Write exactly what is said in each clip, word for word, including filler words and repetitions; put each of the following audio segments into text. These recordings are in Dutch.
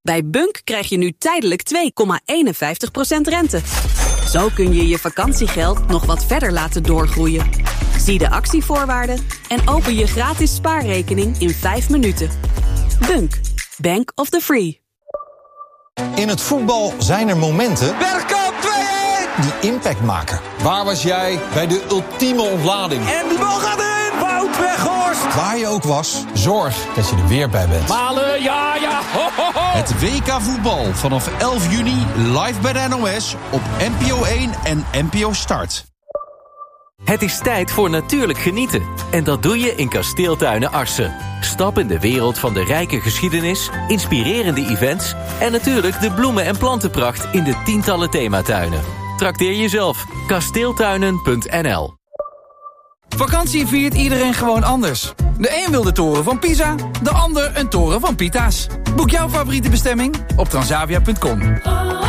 Bij Bunk krijg je nu tijdelijk twee komma eenenvijftig procent rente. Zo kun je je vakantiegeld nog wat verder laten doorgroeien. Zie de actievoorwaarden en open je gratis spaarrekening in vijf minuten. Bunk, Bank of the Free. In het voetbal zijn er momenten Bergkamp twee-een! die impact maken. Waar was jij bij de ultieme ontlading? En die bal gaat erin! Wout Weghorst! Waar je ook was, zorg dat je er weer bij bent. Malen, ja, ja! Ho, ho, ho. Het W K voetbal vanaf elf juni live bij de N O S op N P O één en N P O Start. Het is tijd voor natuurlijk genieten. En dat doe je in Kasteeltuinen Arcen. Stap in de wereld van de rijke geschiedenis, inspirerende events en natuurlijk de bloemen- en plantenpracht in de tientallen thematuinen. Trakteer jezelf. kasteeltuinen punt n l. Vakantie viert iedereen gewoon anders. De een wil de toren van Pisa, de ander een toren van Pita's. Boek jouw favoriete bestemming op transavia punt com.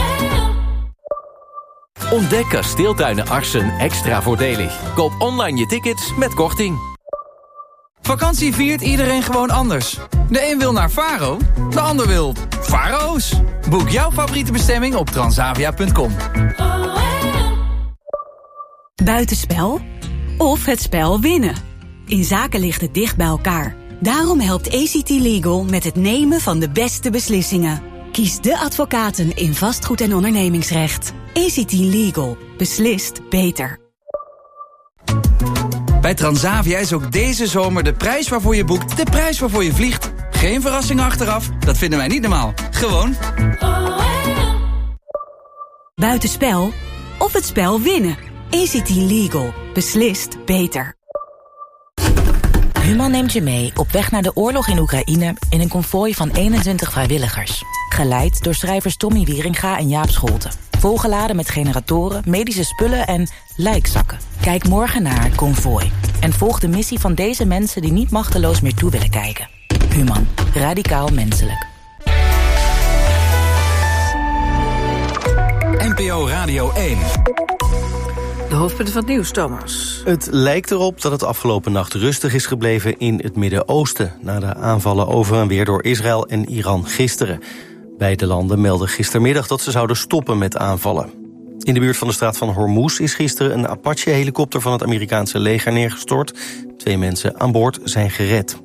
Ontdek Kasteeltuinen Arcen extra voordelig. Koop online je tickets met korting. Vakantie viert iedereen gewoon anders. De een wil naar Faro, de ander wil Faro's. Boek jouw favoriete bestemming op transavia punt com. Buitenspel of het spel winnen. In zaken ligt het dicht bij elkaar. Daarom helpt A C T Legal met het nemen van de beste beslissingen. Kies de advocaten in vastgoed- en ondernemingsrecht. A C T Legal. Beslist beter. Bij Transavia is ook deze zomer de prijs waarvoor je boekt de prijs waarvoor je vliegt. Geen verrassingen achteraf, dat vinden wij niet normaal. Gewoon Buitenspel of het spel winnen. A C T Legal. Beslist beter. Human neemt je mee op weg naar de oorlog in Oekraïne in een konvooi van eenentwintig vrijwilligers. Geleid door schrijvers Tommy Wieringa en Jaap Scholten. Volgeladen met generatoren, medische spullen en lijkzakken. Kijk morgen naar Konvooi. En volg de missie van deze mensen die niet machteloos meer toe willen kijken. Human. Radicaal menselijk. N P O Radio één. De hoofdpunten van het nieuws, Thomas. Het lijkt erop dat het afgelopen nacht rustig is gebleven in het Midden-Oosten, na de aanvallen over en weer door Israël en Iran gisteren. Beide landen melden gistermiddag dat ze zouden stoppen met aanvallen. In de buurt van de straat van Hormuz is gisteren een Apache-helikopter van het Amerikaanse leger neergestort. Twee mensen aan boord zijn gered.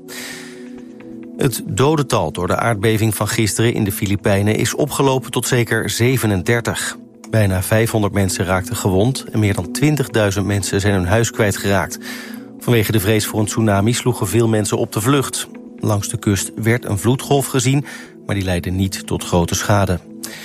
Het dodental door de aardbeving van gisteren in de Filipijnen is opgelopen tot zeker zevenendertig. Bijna vijfhonderd mensen raakten gewond en meer dan twintigduizend mensen zijn hun huis kwijtgeraakt. Vanwege de vrees voor een tsunami sloegen veel mensen op de vlucht. Langs de kust werd een vloedgolf gezien, maar die leidde niet tot grote schade.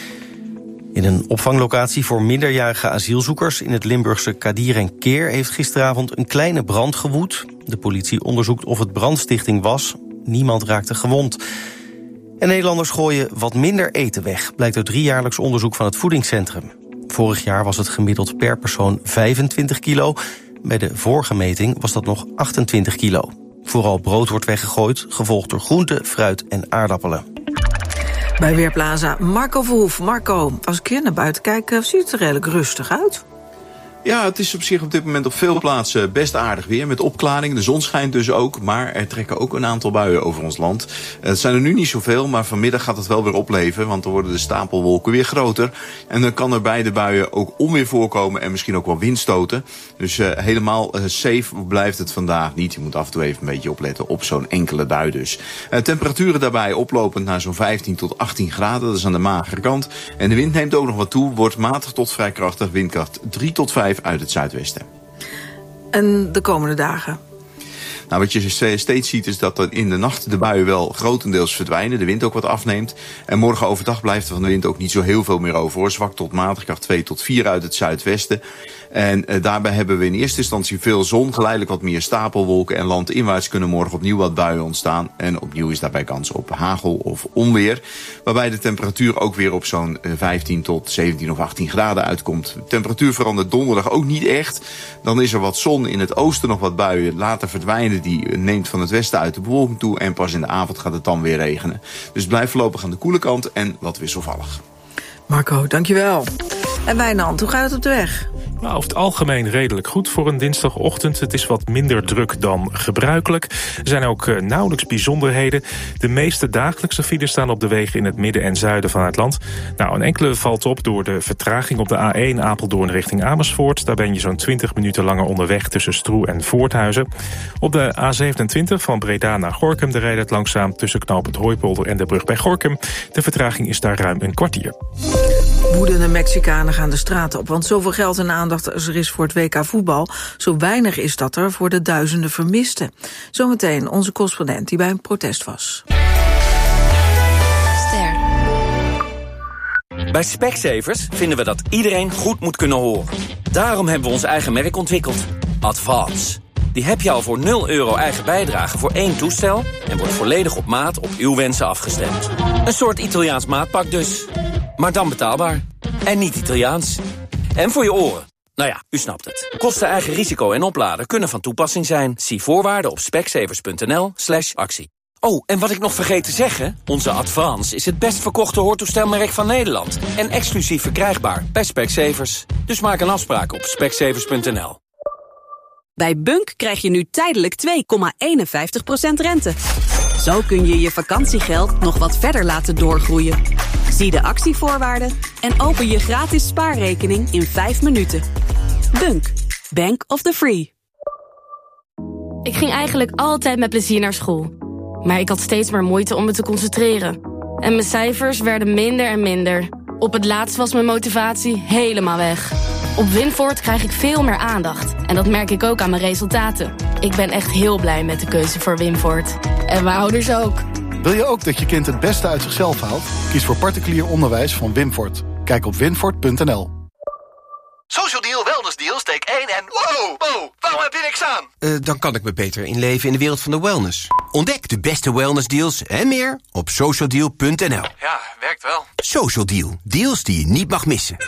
In een opvanglocatie voor minderjarige asielzoekers in het Limburgse Kadir en Keer heeft gisteravond een kleine brand gewoed. De politie onderzoekt of het brandstichting was. Niemand raakte gewond. En Nederlanders gooien wat minder eten weg, blijkt uit driejaarlijks onderzoek van het voedingscentrum. Vorig jaar was het gemiddeld per persoon vijfentwintig kilo. Bij de vorige meting was dat nog achtentwintig kilo. Vooral brood wordt weggegooid, gevolgd door groenten, fruit en aardappelen. Bij Weerplaza Marco Verhoef. Marco, als ik hier naar buiten kijk, ziet het er redelijk rustig uit. Ja, het is op zich op dit moment op veel plaatsen best aardig weer. Met opklaring, de zon schijnt dus ook. Maar er trekken ook een aantal buien over ons land. Het zijn er nu niet zoveel, maar vanmiddag gaat het wel weer opleveren. Want dan worden de stapelwolken weer groter. En dan kan er bij de buien ook onweer voorkomen en misschien ook wel windstoten. Dus uh, helemaal uh, safe blijft het vandaag niet. Je moet af en toe even een beetje opletten op zo'n enkele bui dus. Uh, temperaturen daarbij oplopend naar zo'n vijftien tot achttien graden. Dat is aan de magere kant. En de wind neemt ook nog wat toe. Wordt matig tot vrij krachtig. Windkracht drie tot vijf uit het zuidwesten. En de komende dagen? Nou, wat je steeds ziet is dat in de nacht de buien wel grotendeels verdwijnen. De wind ook wat afneemt. En morgen overdag blijft er van de wind ook niet zo heel veel meer over, hoor. Zwak tot matig, kracht twee tot vier uit het zuidwesten. En uh, daarbij hebben we in eerste instantie veel zon, geleidelijk wat meer stapelwolken. En landinwaarts kunnen morgen opnieuw wat buien ontstaan. En opnieuw is daarbij kans op hagel of onweer. Waarbij de temperatuur ook weer op zo'n uh, vijftien tot zeventien of achttien graden uitkomt. De temperatuur verandert donderdag ook niet echt. Dan is er wat zon, in het oosten nog wat buien. Later verdwijnen die, neemt van het westen uit de bewolking toe. En pas in de avond gaat het dan weer regenen. Dus blijf voorlopig aan de koele kant en wat wisselvallig. Marco, dankjewel. En Wijnand, hoe gaat het op de weg? Nou, over het algemeen redelijk goed voor een dinsdagochtend. Het is wat minder druk dan gebruikelijk. Er zijn ook uh, nauwelijks bijzonderheden. De meeste dagelijkse files staan op de wegen in het midden en zuiden van het land. Nou, een enkele valt op door de vertraging op de A één Apeldoorn richting Amersfoort. Daar ben je zo'n twintig minuten langer onderweg tussen Stroe en Voorthuizen. Op de A zevenentwintig van Breda naar Gorinchem de rijdt het langzaam tussen knooppunt Hooipolder en de brug bij Gorinchem. De vertraging is daar ruim een kwartier. Woedende Mexicanen gaan de straat op, want zoveel geld en aandacht als er is voor het W K voetbal, zo weinig is dat er voor de duizenden vermisten. Zometeen onze correspondent die bij een protest was. Ster. Bij Specsavers vinden we dat iedereen goed moet kunnen horen. Daarom hebben we ons eigen merk ontwikkeld, Advance. Die heb je al voor nul euro eigen bijdrage voor één toestel en wordt volledig op maat op uw wensen afgestemd. Een soort Italiaans maatpak dus. Maar dan betaalbaar. En niet Italiaans. En voor je oren. Nou ja, u snapt het. Kosten, eigen risico en opladen kunnen van toepassing zijn. Zie voorwaarden op specsavers.nl slash actie. Oh, en wat ik nog vergeet te zeggen. Onze Advance is het best verkochte hoortoestelmerk van Nederland. En exclusief verkrijgbaar bij Specsavers. Dus maak een afspraak op specsavers punt n l. Bij Bunk krijg je nu tijdelijk twee komma eenenvijftig procent rente. Zo kun je je vakantiegeld nog wat verder laten doorgroeien. Zie de actievoorwaarden en open je gratis spaarrekening in vijf minuten. Bunk, Bank of the Free. Ik ging eigenlijk altijd met plezier naar school. Maar ik had steeds maar moeite om me te concentreren. En mijn cijfers werden minder en minder. Op het laatst was mijn motivatie helemaal weg. Op Winvoort krijg ik veel meer aandacht. En dat merk ik ook aan mijn resultaten. Ik ben echt heel blij met de keuze voor Winvoort. En mijn ouders ook. Wil je ook dat je kind het beste uit zichzelf haalt? Kies voor particulier onderwijs van Winvoort. Kijk op winvoort punt n l. Social Deal, Wellness Deal, steek één en... Wow, wow, waarom heb je niks aan? Uh, dan kan ik me beter inleven in de wereld van de wellness. Ontdek de beste wellness deals en meer op social deal punt n l. Ja, werkt wel. Social Deal, deals die je niet mag missen.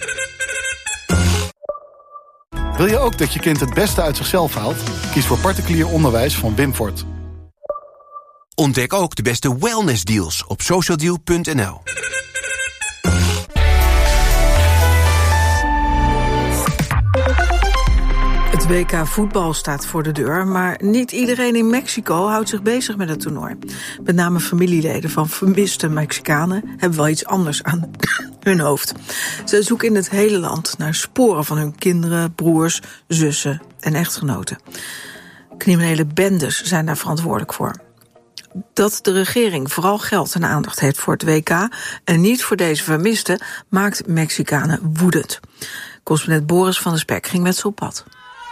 Wil je ook dat je kind het beste uit zichzelf haalt? Kies voor particulier onderwijs van Winvoort. Ontdek ook de beste wellness deals op social deal punt n l. Het W K voetbal staat voor de deur, maar niet iedereen in Mexico houdt zich bezig met het toernooi. Met name familieleden van vermiste Mexicanen hebben wel iets anders aan hun hoofd. Ze zoeken in het hele land naar sporen van hun kinderen, broers, zussen en echtgenoten. Criminele bendes zijn daar verantwoordelijk voor. Dat de regering vooral geld en aandacht heeft voor het W K en niet voor deze vermisten, maakt Mexicanen woedend. Correspondent Boris van der Spek ging met ze op pad.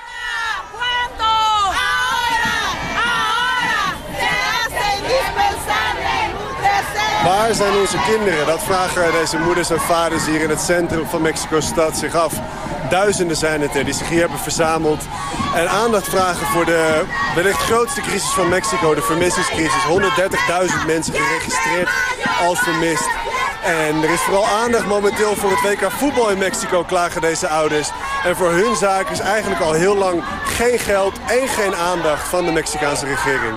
Waar zijn onze kinderen? Dat vragen deze moeders en vaders hier in het centrum van Mexico-stad zich af. Duizenden zijn het er die zich hier hebben verzameld en aandacht vragen voor de wellicht grootste crisis van Mexico, de vermissingscrisis. honderddertigduizend mensen geregistreerd als vermist. En er is vooral aandacht momenteel voor het W K voetbal in Mexico, klagen deze ouders. En voor hun zaak is eigenlijk al heel lang geen geld en geen aandacht van de Mexicaanse regering.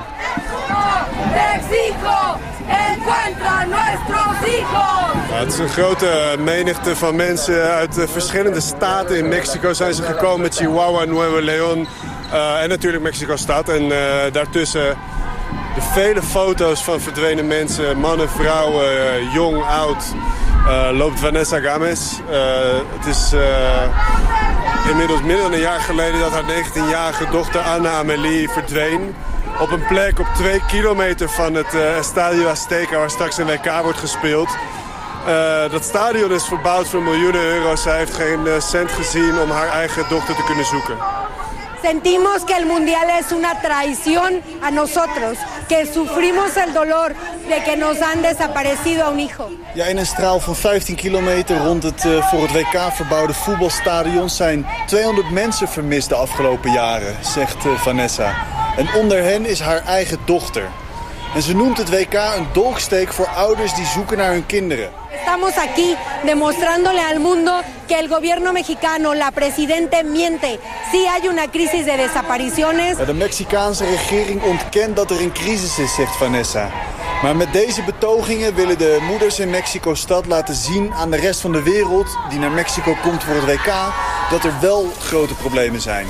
Mexico! Encuentra nuestros hijos! Ja, het is een grote menigte van mensen uit uh, verschillende staten in Mexico zijn ze gekomen. Chihuahua, Nuevo León uh, en natuurlijk Mexico-stad. En uh, daartussen de vele foto's van verdwenen mensen, mannen, vrouwen, uh, jong, oud, uh, loopt Vanessa Gámez. Uh, het is uh, inmiddels meer dan een jaar geleden dat haar negentienjarige dochter Ana Amelie verdween. Op een plek op twee kilometer van het uh, Estadio Azteca, waar straks een W K wordt gespeeld. Uh, dat stadion is verbouwd voor miljoenen euro's. Zij heeft geen uh, cent gezien om haar eigen dochter te kunnen zoeken. Sentimos que el mundial es una traición a nosotros, que sufrimos el dolor de que nos han desaparecido a un hijo. Ja, in een straal van vijftien kilometer rond het uh, voor het W K verbouwde voetbalstadion zijn tweehonderd mensen vermist de afgelopen jaren, zegt uh, Vanessa. En onder hen is haar eigen dochter. En ze noemt het W K een dolksteek voor ouders die zoeken naar hun kinderen. Estamos aquí demostrándole al mundo que el gobierno mexicano, la presidente miente. Sí hay una crisis de desapariciones. Ja, de Mexicaanse regering ontkent dat er een crisis is, zegt Vanessa. Maar met deze betogingen willen de moeders in Mexico-stad laten zien aan de rest van de wereld die naar Mexico komt voor het W K, dat er wel grote problemen zijn.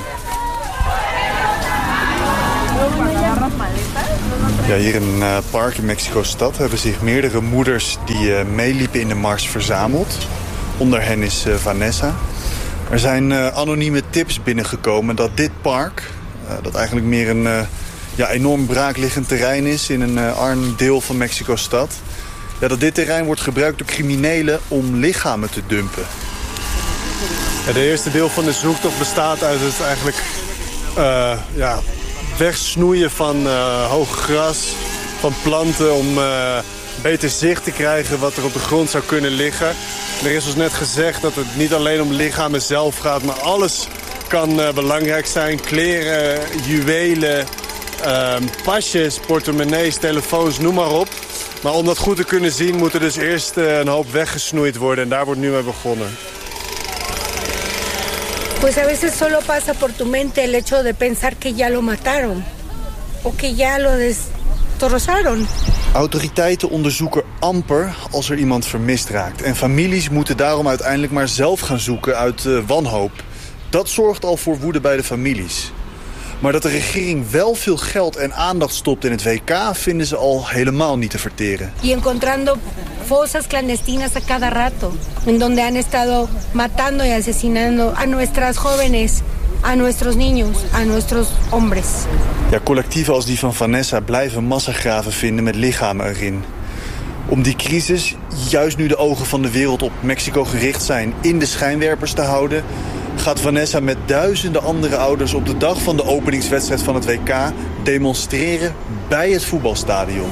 Ja, hier in een uh, park in Mexico-stad hebben zich meerdere moeders die uh, meeliepen in de mars verzameld. Onder hen is uh, Vanessa. Er zijn uh, anonieme tips binnengekomen dat dit park, uh, dat eigenlijk meer een uh, ja, enorm braakliggend terrein is in een uh, arm deel van Mexico-stad, ja, dat dit terrein wordt gebruikt door criminelen om lichamen te dumpen. Ja, de eerste deel van de zoektocht bestaat uit het eigenlijk uh, ja, wegsnoeien van uh, hoog gras, van planten om uh, beter zicht te krijgen wat er op de grond zou kunnen liggen. Er is ons net gezegd dat het niet alleen om lichamen zelf gaat, maar alles kan uh, belangrijk zijn. Kleren, juwelen, uh, pasjes, portemonnees, telefoons, noem maar op. Maar om dat goed te kunnen zien moet er dus eerst uh, een hoop weggesnoeid worden en daar wordt nu mee begonnen. Pues a veces solo pasa por tu mente el hecho de pensar que ya lo mataron o que ya lo destrozaron. Autoriteiten onderzoeken amper als er iemand vermist raakt. En families moeten daarom uiteindelijk maar zelf gaan zoeken uit uh, wanhoop. Dat zorgt al voor woede bij de families. Maar dat de regering wel veel geld en aandacht stopt in het W K vinden ze al helemaal niet te verteren. Y encontrando fosas clandestinas a cada rato, en donde han estado matando y asesinando a nuestras jóvenes, a nuestros niños, a nuestros hombres. Ja, collectieven als die van Vanessa blijven massagraven vinden met lichamen erin. Om die crisis, juist nu de ogen van de wereld op Mexico gericht zijn, in de schijnwerpers te houden, gaat Vanessa met duizenden andere ouders op de dag van de openingswedstrijd van het W K demonstreren bij het voetbalstadion.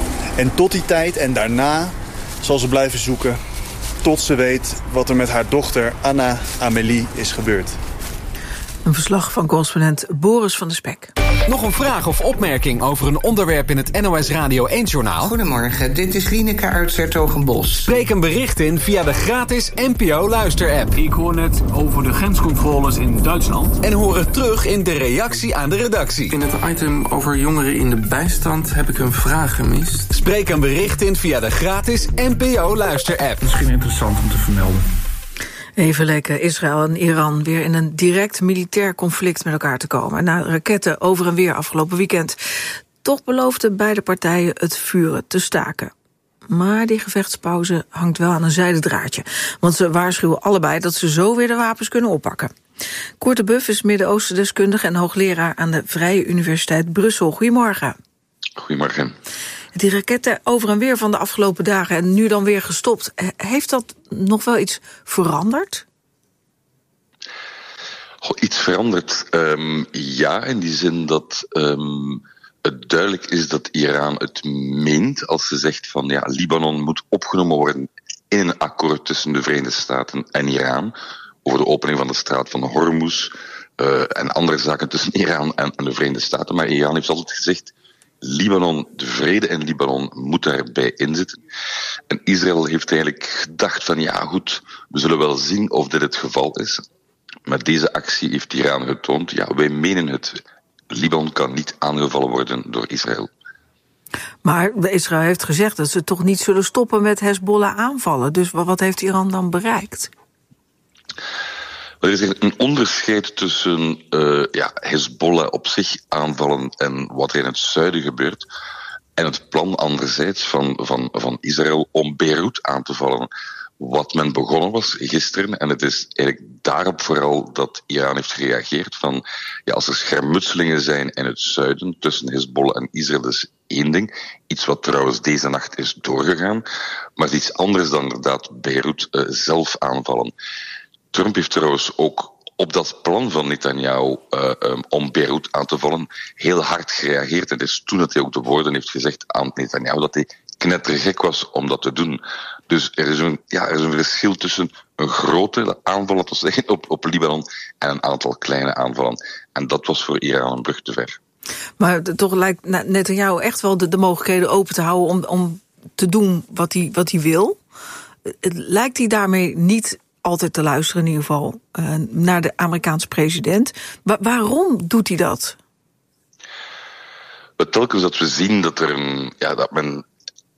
En tot die tijd en daarna zal ze blijven zoeken tot ze weet wat er met haar dochter Anna Amélie is gebeurd. Een verslag van correspondent Boris van der Spek. Nog een vraag of opmerking over een onderwerp in het N O S Radio één-journaal? Goedemorgen, dit is Lieneke uit 's-Hertogenbosch. Spreek een bericht in via de gratis N P O-luister-app. Ik hoor net over de grenscontroles in Duitsland. En hoor het terug in de reactie aan de redactie. In het item over jongeren in de bijstand heb ik een vraag gemist. Spreek een bericht in via de gratis N P O-luister-app. Misschien interessant om te vermelden. Even leken Israël en Iran weer in een direct militair conflict met elkaar te komen. Na raketten over en weer afgelopen weekend. Toch beloofden beide partijen het vuren te staken. Maar die gevechtspauze hangt wel aan een zijden draadje. Want ze waarschuwen allebei dat ze zo weer de wapens kunnen oppakken. Koert de Buff is Midden-Oosten-deskundige en hoogleraar aan de Vrije Universiteit Brussel. Goedemorgen. Goedemorgen. Die raketten over en weer van de afgelopen dagen en nu dan weer gestopt. Heeft dat nog wel iets veranderd? Goh, iets veranderd, um, ja, in die zin dat um, het duidelijk is dat Iran het meent als ze zegt van ja, Libanon moet opgenomen worden in een akkoord tussen de Verenigde Staten en Iran over de opening van de straat van Hormuz uh, en andere zaken tussen Iran en, en de Verenigde Staten. Maar Iran heeft altijd gezegd, Libanon, de vrede in Libanon moet daarbij inzitten. En Israël heeft eigenlijk gedacht van ja goed, we zullen wel zien of dit het geval is. Maar deze actie heeft Iran getoond, ja wij menen het. Libanon kan niet aangevallen worden door Israël. Maar Israël heeft gezegd dat ze toch niet zullen stoppen met Hezbollah aanvallen. Dus wat heeft Iran dan bereikt? Er is een onderscheid tussen uh, ja, Hezbollah op zich aanvallen en wat er in het zuiden gebeurt. En het plan anderzijds van, van, van Israël om Beirut aan te vallen. Wat men begonnen was gisteren. En het is eigenlijk daarop vooral dat Iran heeft gereageerd. Van, ja, als er schermutselingen zijn in het zuiden tussen Hezbollah en Israël is één ding. Iets wat trouwens deze nacht is doorgegaan. Maar het is iets anders dan inderdaad Beirut uh, zelf aanvallen. Trump heeft trouwens ook op dat plan van Netanyahu uh, um, om Beirut aan te vallen heel hard gereageerd. En het is toen dat hij ook de woorden heeft gezegd aan Netanyahu dat hij knettergek was om dat te doen. Dus er is een, ja, er is een verschil tussen een grote aanval, laten we zeggen, op, op Libanon en een aantal kleine aanvallen. En dat was voor Iran een brug te ver. Maar toch lijkt Netanyahu echt wel de, de mogelijkheden open te houden om, om te doen wat hij, wat hij wil. Lijkt hij daarmee niet altijd te luisteren in ieder geval uh, naar de Amerikaanse president. Wa- waarom doet hij dat? Telkens dat we zien dat, er een, ja, dat men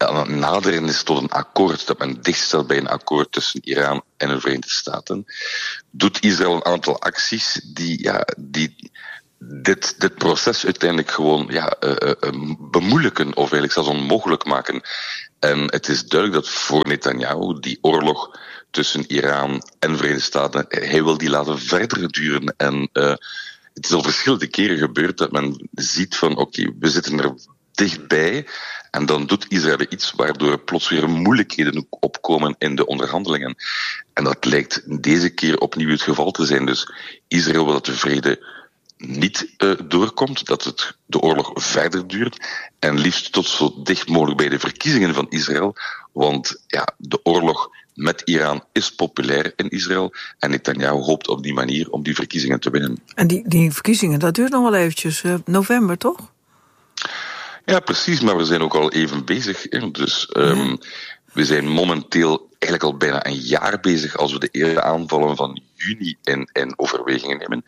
aan naderen is tot een akkoord, dat men dichtstelt bij een akkoord tussen Iran en de Verenigde Staten, doet Israël een aantal acties die, ja, die dit, dit proces uiteindelijk gewoon ja, uh, uh, bemoeilijken of eigenlijk zelfs onmogelijk maken. En het is duidelijk dat voor Netanyahu die oorlog tussen Iran en de Verenigde Staten, hij wil die laten verder duren. En uh, het is al verschillende keren gebeurd dat men ziet van oké, okay, we zitten er dichtbij. En dan doet Israël iets waardoor er plots weer moeilijkheden opkomen in de onderhandelingen. En dat lijkt deze keer opnieuw het geval te zijn. Dus Israël wil dat de vrede niet uh, doorkomt, dat het de oorlog verder duurt. En liefst tot zo dicht mogelijk bij de verkiezingen van Israël. Want ja, de oorlog met Iran is populair in Israël. En Netanyahu hoopt op die manier om die verkiezingen te winnen. En die, die verkiezingen, dat duurt nog wel eventjes. Uh, november, toch? Ja, precies, maar we zijn ook al even bezig. Hè. Dus um, ja. we zijn momenteel eigenlijk al bijna een jaar bezig als we de eerste aanvallen van juni in, in overwegingen nemen.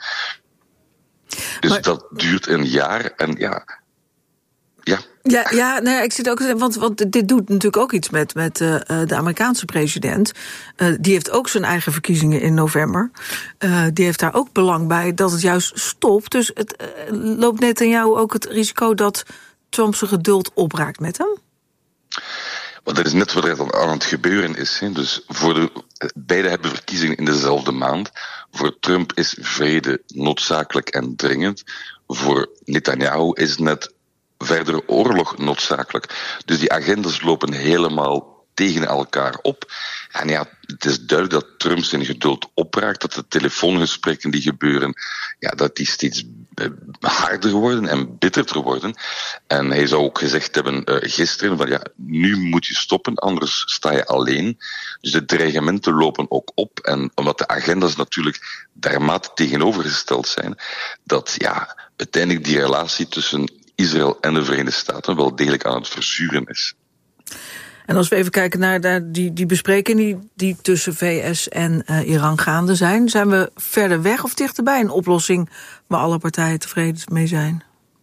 Dus maar, dat duurt een jaar en ja... ja. Ja, ja, nou ja, ik zit ook, want, want dit doet natuurlijk ook iets met, met uh, de Amerikaanse president. Uh, die heeft ook zijn eigen verkiezingen in november. Uh, die heeft daar ook belang bij dat het juist stopt. Dus het, uh, loopt Netanyahu ook het risico dat Trump zijn geduld opraakt met hem? Want dat is net wat er aan het gebeuren is. Hè. Dus voor de, beide hebben verkiezingen in dezelfde maand. Voor Trump is vrede noodzakelijk en dringend. Voor Netanyahu is net verdere oorlog noodzakelijk. Dus die agendas lopen helemaal tegen elkaar op. En ja, het is duidelijk dat Trump zijn geduld opraakt, dat de telefoongesprekken die gebeuren, ja, dat die steeds harder worden en bitterder worden. En hij zou ook gezegd hebben uh, gisteren van ja, nu moet je stoppen, anders sta je alleen. Dus de dreigementen lopen ook op. En omdat de agendas natuurlijk dermate tegenovergesteld zijn, dat ja, uiteindelijk die relatie tussen Israël en de Verenigde Staten wel degelijk aan het verzuren is. En als we even kijken naar de, die, die besprekingen die, die tussen V S en uh, Iran gaande zijn, zijn we verder weg of dichterbij een oplossing waar alle partijen tevreden mee zijn?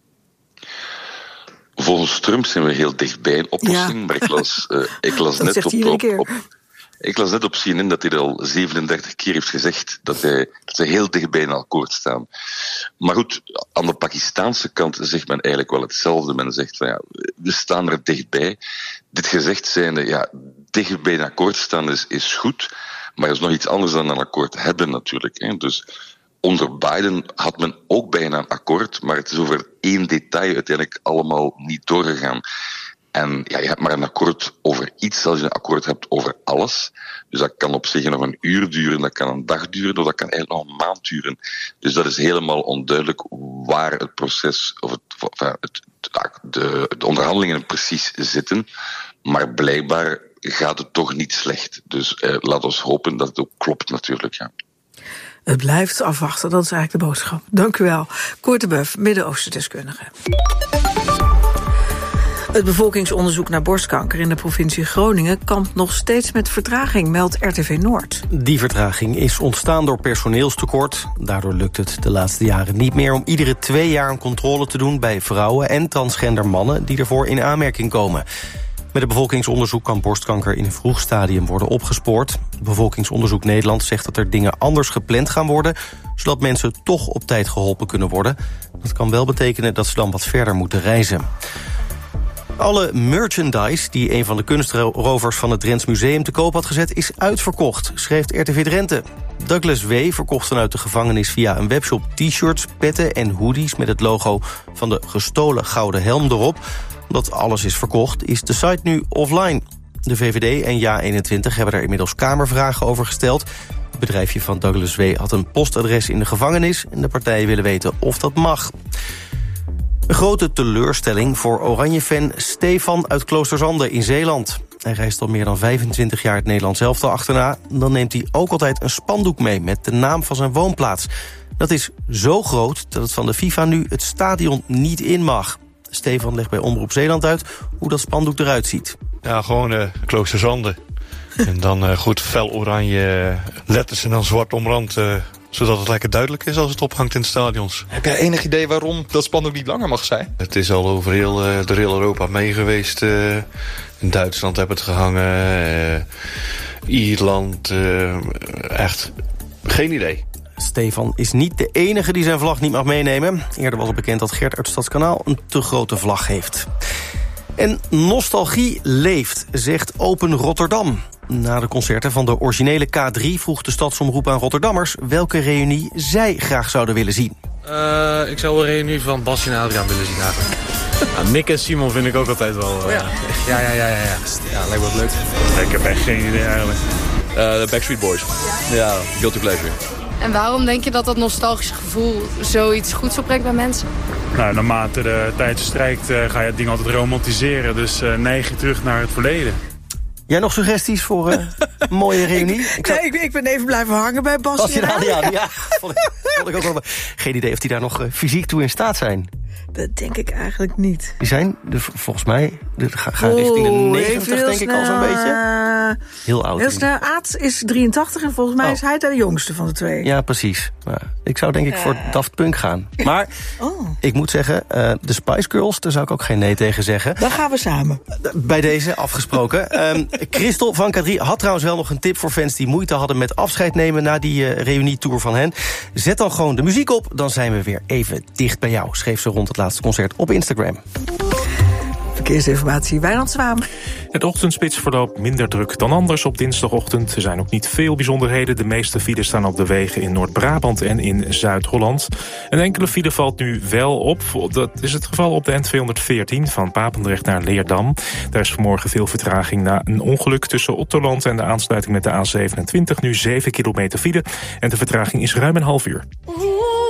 Volgens Trump zijn we heel dichtbij een oplossing, ja. maar ik las, uh, ik las net op, op, op, ik las net op C N N dat hij er al zevenendertig keer heeft gezegd dat, hij, dat ze heel dichtbij een akkoord staan. Maar goed, aan de Pakistaanse kant zegt men eigenlijk wel hetzelfde. Men zegt van ja, we staan er dichtbij. Dit gezegd zijnde, ja, dichtbij een akkoord staan is, is goed, maar dat is nog iets anders dan een akkoord hebben natuurlijk. Hè. Dus onder Biden had men ook bijna een akkoord, maar het is over één detail uiteindelijk allemaal niet doorgegaan. En ja, je hebt maar een akkoord over iets als je een akkoord hebt over alles. Dus dat kan op zich nog een uur duren, dat kan een dag duren, of dat kan eigenlijk nog een maand duren. Dus dat is helemaal onduidelijk waar het proces, of het, enfin, het, de, de onderhandelingen precies zitten. Maar blijkbaar gaat het toch niet slecht. Dus eh, laat ons hopen dat het ook klopt natuurlijk, ja. Het blijft afwachten, dat is eigenlijk de boodschap. Dank u wel. Koert de Boeuf, Midden-Oosten-deskundige. Het bevolkingsonderzoek naar borstkanker in de provincie Groningen kampt nog steeds met vertraging, meldt R T V Noord. Die vertraging is ontstaan door personeelstekort. Daardoor lukt het de laatste jaren niet meer om iedere twee jaar een controle te doen bij vrouwen en transgender mannen die ervoor in aanmerking komen. Met het bevolkingsonderzoek kan borstkanker in een vroeg stadium worden opgespoord. Bevolkingsonderzoek Nederland zegt dat er dingen anders gepland gaan worden, zodat mensen toch op tijd geholpen kunnen worden. Dat kan wel betekenen dat ze dan wat verder moeten reizen. Alle merchandise die een van de kunstrovers van het Drents Museum te koop had gezet is uitverkocht, schreef R T V Drenthe. Douglas W. verkocht vanuit de gevangenis via een webshop t-shirts, petten en hoodies met het logo van de gestolen gouden helm erop. Omdat alles is verkocht, is de site nu offline. De V V D en Ja eenentwintig hebben er inmiddels kamervragen over gesteld. Het bedrijfje van Douglas W. had een postadres in de gevangenis en de partijen willen weten of dat mag. Een grote teleurstelling voor Oranje-fan Stefan uit Kloosterzande in Zeeland. Hij reist al meer dan vijfentwintig jaar het Nederlands elftal achterna. Dan neemt hij ook altijd een spandoek mee met de naam van zijn woonplaats. Dat is zo groot dat het van de FIFA nu het stadion niet in mag. Stefan legt bij Omroep Zeeland uit hoe dat spandoek eruit ziet. Ja, gewoon uh, Kloosterzande. En dan uh, goed fel oranje letters en dan zwart omrand uh, zodat het lekker duidelijk is als het ophangt in de stadions. Heb jij enig idee waarom dat spandoek niet langer mag zijn? Het is al over heel, uh, door heel Europa mee geweest. Uh, in Duitsland hebben het gehangen. Uh, Ierland. Uh, echt geen idee. Stefan is niet de enige die zijn vlag niet mag meenemen. Eerder was het bekend dat Gert uit Stadskanaal een te grote vlag heeft. En nostalgie leeft, zegt Open Rotterdam. Na de concerten van de originele K drie vroeg de Stadsomroep aan Rotterdammers welke reunie zij graag zouden willen zien. Uh, ik zou een reunie van Bas en Adriaan willen zien eigenlijk. Ja, Nick en Simon vind ik ook altijd wel... Uh, oh ja. Ja, ja, ja, ja, ja. Ja, lijkt me wel leuk. Ik heb echt geen idee eigenlijk. Uh, de Backstreet Boys. Ja, Guilty Pleasure. En waarom denk je dat dat nostalgische gevoel zoiets goeds opbrengt bij mensen? Nou, naarmate de tijd strijkt uh, ga je het ding altijd romantiseren. Dus uh, neig je terug naar het verleden. Jij nog suggesties voor uh, een mooie reunie? ik, ik, zou... nee, ik, ik ben even blijven hangen bij Bas. Bas ja, ja, ja. Vond ik, vond ik ook wel. Geen idee of die daar nog uh, fysiek toe in staat zijn. Dat denk ik eigenlijk niet. Die zijn, de, volgens mij, de, ga, ga oh, richting de negentig denk snel, ik al zo'n beetje. Heel oud. Heel snel. Aad is drieëntachtig en volgens mij oh. is hij daar de jongste van de twee. Ja, precies. Maar ik zou denk ik voor Daft Punk gaan. Maar oh. ik moet zeggen, uh, de Spice Girls, daar zou ik ook geen nee tegen zeggen. Dan gaan we samen. Bij deze, afgesproken. um, Christel van K drie had trouwens wel nog een tip voor fans die moeite hadden met afscheid nemen na die uh, reunietour van hen. Zet dan gewoon de muziek op, dan zijn we weer even dicht bij jou, schreef ze rond het laatste concert op Instagram. Verkeersinformatie, Wijnand Zwaan. Het ochtendspits verloopt minder druk dan anders op dinsdagochtend. Er zijn ook niet veel bijzonderheden. De meeste files staan op de wegen in Noord-Brabant en in Zuid-Holland. Een enkele file valt nu wel op. Dat is het geval op de N tweehonderdveertien van Papendrecht naar Leerdam. Daar is vanmorgen veel vertraging na een ongeluk tussen Otterland en de aansluiting met de A zevenentwintig. Nu zeven kilometer file en de vertraging is ruim een half uur.